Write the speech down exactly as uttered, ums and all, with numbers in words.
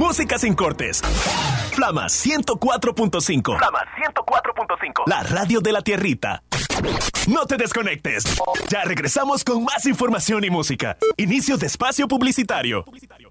Música sin cortes. Flama ciento cuatro punto cinco. Flama ciento cuatro punto cinco. La radio de la tierrita. No te desconectes. Ya regresamos con más información y música. Inicio de espacio publicitario.